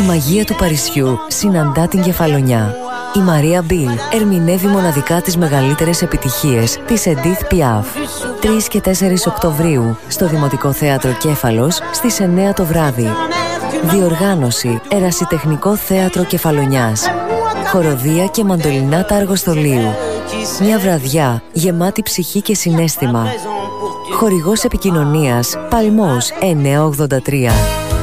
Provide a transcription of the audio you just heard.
μαγεία του Παρισιού συναντά την Κεφαλονιά. Η Μαρία Μπιλ ερμηνεύει μοναδικά τις μεγαλύτερες επιτυχίες της Edith Piaf. 3 και 4 Οκτωβρίου στο Δημοτικό Θέατρο Κέφαλος στις 9 το βράδυ. Διοργάνωση Ερασιτεχνικό Θέατρο Κεφαλονιάς. Χοροδία και μαντολινάτα αργοστολίου. Μια βραδιά γεμάτη ψυχή και συναίσθημα. Χορηγός επικοινωνίας Παλμός 983.